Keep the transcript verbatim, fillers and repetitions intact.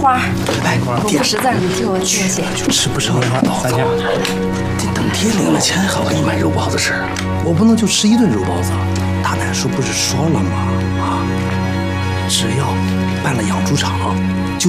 花。 哎， 我不识字，你替我替我写。 就吃不上拉倒吧。得等爹领了钱好给你买肉包子吃。我不能就吃一顿肉包子。大奶叔不是说了吗？啊，只要办了养猪场。